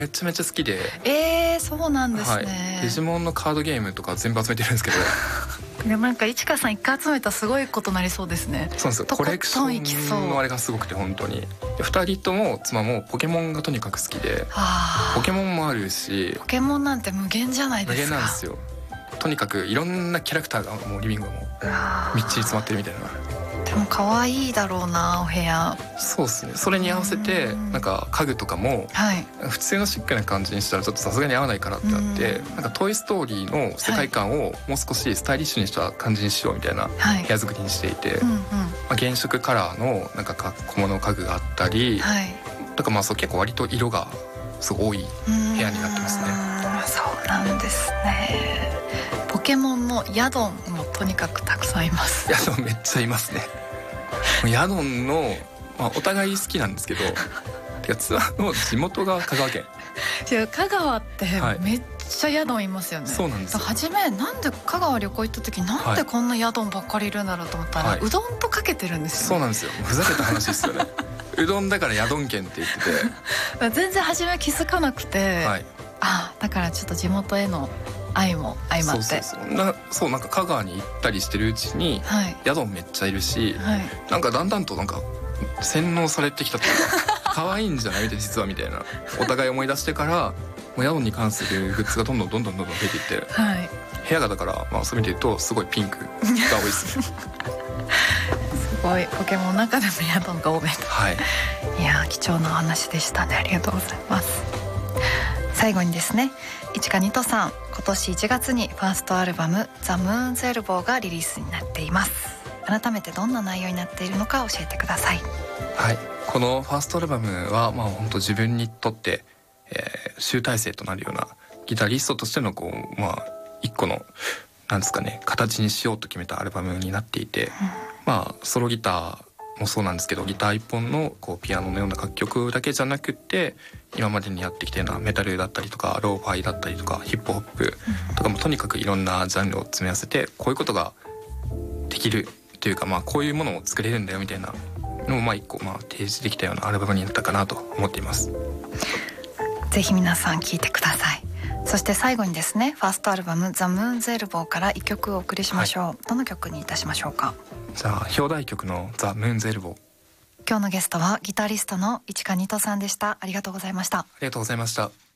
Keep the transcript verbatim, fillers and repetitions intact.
めちゃめちゃ好きで。 えー、そうなんですね、 はい、デジモンのカードゲームとか全部集めてるんですけどでもなんかいちかさん一回集めたらすごいことになりそうですね。 そうなんですよ、コレクションのあれがすごくて、本当にふたりとも妻もポケモンがとにかく好きで、ポケモンもあるし、 ポケモンなんて無限じゃないですか。 無限なんですよ。とにかくいろんなキャラクターがもうリビングがもうみっちり詰まってるみたいな。 でも可愛いだろうな、お部屋。 そうですね、それに合わせてなんか家具とかも、はい、普通のシックな感じにしたらちょっとさすがに合わないからってなって、なんかトイストーリーの世界観をもう少しスタイリッシュにした感じにしようみたいな部屋作りにしていて、はい、うんうん、まあ、原色カラーのなんか小物家具があったり、はい、とかまあそう結構割と色がすごい多い部屋になってますね。 そうなんですね。ポケモンのヤドンもとにかくたくさんいます。 ヤドンめっちゃいますね。ヤドンの、まあ、お互い好きなんですけどてかツアーの地元が香川県。 いや香川ってめっちゃヤドンいますよね。 そうなんですよ。 初めなんで香川旅行行った時なんでこんなヤドンばっかりいるんだろうと思ったら、はい、うどんとかけてるんですよ、ね、 そうなんですよ。ふざけた話ですよねうどんだからヤドン県って言ってて全然初め気づかなくて、はい、あだからちょっと地元への愛も相まって、 そうそうそうな、そうなんか香川に行ったりしてるうちに、はい、ヤドンめっちゃいるし、はい、なんかだんだんとなんか洗脳されてきたというか可愛いんじゃないって実はみたいなお互い思い出してからもうヤドンに関するグッズがどんどんどんどんどんどん増えていって、はい、部屋がだから、まあ、そういう意味で言うとすごいピンクが多いですねすごいポケモンの中でもヤドンが多めと、 はい、 いや貴重なお話でしたね。ありがとうございます。最後にですね、市川ニトさん、今年いちがつにファーストアルバムザ・ムーンズ・エルボーがリリースになっています。改めてどんな内容になっているのか教えてください。 はい、このファーストアルバムはまあ本当自分にとって、えー、集大成となるようなギタリストとしてのこう、まあ、一個のなんですかね、形にしようと決めたアルバムになっていて、うん、まあソロギターもそうなんですけど、ギター一本のこうピアノのような楽曲だけじゃなくって今までにやってきたようなメタルだったりとかローファイだったりとかヒップホップとかもとにかくいろんなジャンルを詰め合わせてこういうことができるというか、まあこういうものを作れるんだよみたいなのをまあ一個まあ提示できたようなアルバムになったかなと思っています。 ぜひ皆さん聴いてください。そして最後にですね、ファーストアルバムザ・ムーンズ・エルボーからいっきょくお送りしましょう、はい、どの曲にいたしましょうか。 じゃあ表題曲のザ・ムーンズ・エルボー。 今日のゲストはギタリストの市川ニトさんでした。ありがとうございました。 ありがとうございました。